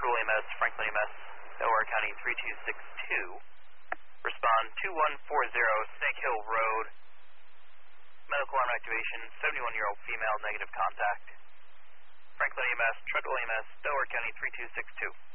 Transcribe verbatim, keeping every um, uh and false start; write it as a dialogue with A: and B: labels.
A: Treadwell E M S, Franklin E M S, Delaware County three two six two. Respond two one four zero Snake Hill Road. Medical alarm activation, seventy-one-year-old female, negative contact. Franklin E M S, Treadwell E M S, Delaware County three two six two.